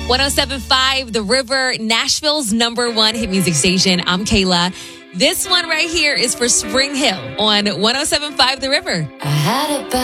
107.5 The River, Nashville's #1 hit music station. I'm Kayla. This one right here is for Spring Hill on 107.5 The River. I had a bad